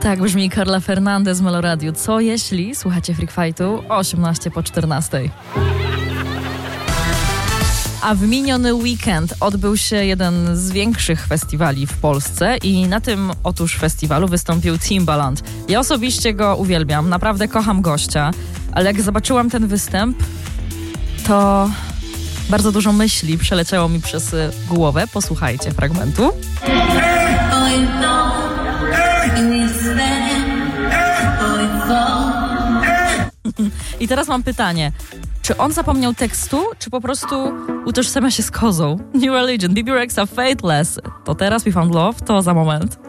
Tak brzmi Carla Fernandez z Meloradiu. Co jeśli słuchacie Freak Fightu 18 po 14? A w miniony weekend odbył się jeden z większych festiwali w Polsce i na tym otóż festiwalu wystąpił Timbaland. Ja osobiście go uwielbiam, naprawdę kocham gościa, ale jak zobaczyłam ten występ, to bardzo dużo myśli przeleciało mi przez głowę. Posłuchajcie fragmentu. I teraz mam pytanie. Czy on zapomniał tekstu, czy po prostu utożsamia się z kozą? New Religion, BB Rexa, Faithless. To teraz We Found Love, to za moment.